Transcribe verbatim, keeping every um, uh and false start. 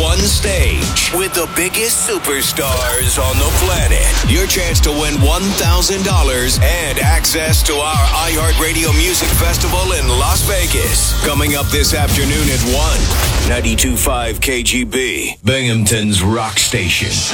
one stage with the biggest superstars on the planet. Your chance to win one thousand dollars and access to our iHeartRadio Music Festival in Las Vegas. Coming up this afternoon at one. ninety-two point five K G B, Binghamton's rock station.